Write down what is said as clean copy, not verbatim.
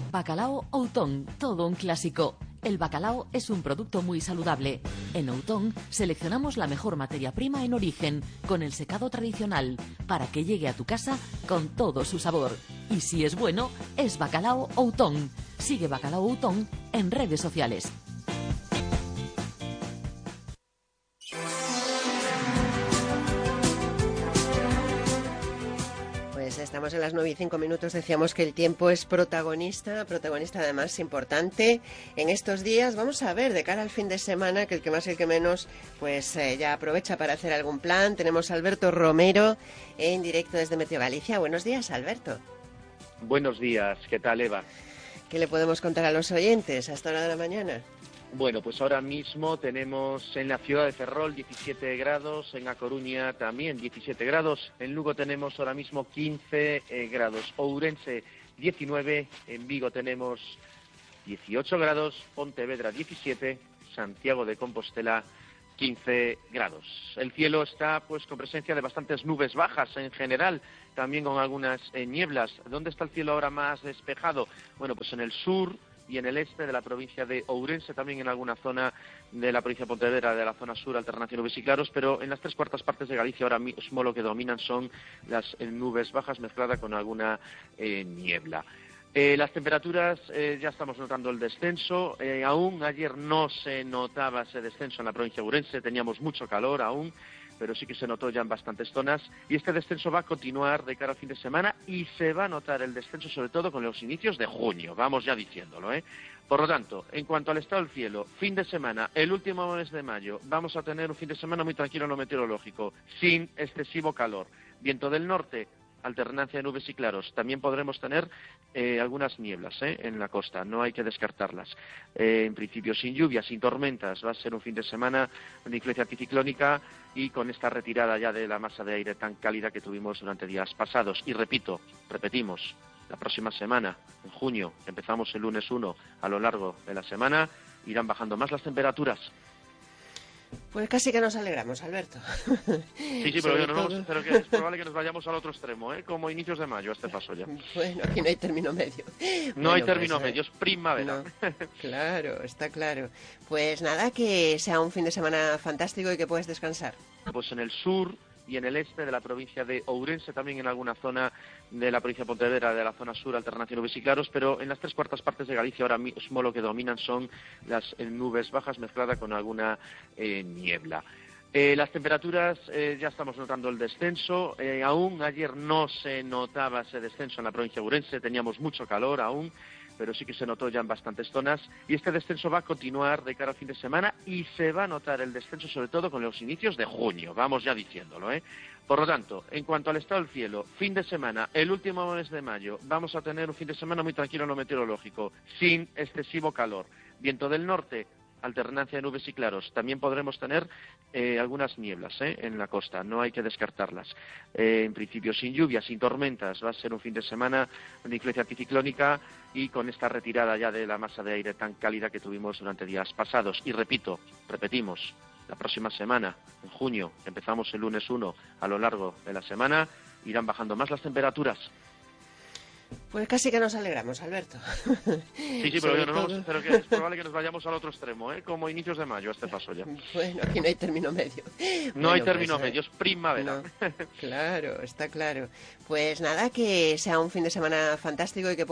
Bacalao Outón, todo un clásico. El bacalao es un producto muy saludable. En Outón seleccionamos la mejor materia prima en origen, con el secado tradicional, para que llegue a tu casa con todo su sabor. Y si es bueno, es Bacalao Outón. Sigue Bacalao Outón en redes sociales. Pues estamos en las 9:05. Decíamos que el tiempo es protagonista además importante en estos días. Vamos a ver, de cara al fin de semana, que el que más y el que menos, pues ya aprovecha para hacer algún plan. Tenemos a Alberto Romero en directo desde Meteo Galicia. Buenos días, Alberto. Buenos días, ¿qué tal, Eva? ¿Qué le podemos contar a los oyentes a esta hora de la mañana? Bueno, pues ahora mismo tenemos en la ciudad de Ferrol 17 grados, en A Coruña también 17 grados, en Lugo tenemos ahora mismo 15 grados, Ourense 19, en Vigo tenemos 18 grados, Pontevedra 17, Santiago de Compostela 15 grados. El cielo está pues con presencia de bastantes nubes bajas en general, también con algunas nieblas. ¿Dónde está el cielo ahora más despejado? Bueno, pues en el sur y en el este de la provincia de Ourense, también en alguna zona de la provincia de Pontevedra, de la zona sur, alternancia nubes y claros, pero en las 3/4 partes de Galicia ahora mismo lo que dominan son las nubes bajas mezcladas con alguna niebla. Las temperaturas, ya estamos notando el descenso. Aún ayer no se notaba ese descenso en la provincia de Ourense, teníamos mucho calor aún, pero sí que se notó ya en bastantes zonas, y este descenso va a continuar de cara al fin de semana y se va a notar el descenso sobre todo con los inicios de junio, vamos ya diciéndolo, ¿eh? Por lo tanto, en cuanto al estado del cielo, fin de semana, el último mes de mayo, vamos a tener un fin de semana muy tranquilo en lo meteorológico, sin excesivo calor, viento del norte, alternancia de nubes y claros. También podremos tener algunas nieblas en la costa, no hay que descartarlas. En principio sin lluvias, sin tormentas, va a ser un fin de semana de influencia anticiclónica y con esta retirada ya de la masa de aire tan cálida que tuvimos durante días pasados. Y repetimos, la próxima semana, en junio, empezamos el lunes 1, a lo largo de la semana, irán bajando más las temperaturas. Pues casi que nos alegramos, Alberto. Sí, pero que es probable que nos vayamos al otro extremo, como inicios de mayo, a este paso ya. Bueno, aquí no hay término medio. No hay término medio, es primavera. No, claro, está claro. Pues nada, que sea un fin de semana fantástico y que puedas descansar. Pues en el sur y en el este de la provincia de Ourense, también en alguna zona de la provincia de Pontevedra, de la zona sur, alternancia nubes y claros, pero en las 3/4 partes de Galicia ahora mismo lo que dominan son las nubes bajas mezcladas con alguna niebla. Las temperaturas, ya estamos notando el descenso. Aún ayer no se notaba ese descenso en la provincia de Ourense, teníamos mucho calor aún, pero sí que se notó ya en bastantes zonas, y este descenso va a continuar de cara al fin de semana y se va a notar el descenso sobre todo con los inicios de junio, vamos ya diciéndolo, ¿eh? Por lo tanto, en cuanto al estado del cielo, fin de semana, el último mes de mayo, vamos a tener un fin de semana muy tranquilo en lo meteorológico, sin excesivo calor, viento del norte, alternancia de nubes y claros. También podremos tener algunas nieblas en la costa, no hay que descartarlas. En principio sin lluvias, sin tormentas, va a ser un fin de semana de influencia anticiclónica y con esta retirada ya de la masa de aire tan cálida que tuvimos durante días pasados. Y repetimos, la próxima semana, en junio, empezamos el lunes 1, a lo largo de la semana, irán bajando más las temperaturas. Pues casi que nos alegramos, Alberto. Sí, pero que es probable que nos vayamos al otro extremo, como inicios de mayo, a este paso ya. Bueno, aquí no hay término medio. No hay término medio, es primavera. No, claro, está claro. Pues nada, que sea un fin de semana fantástico y que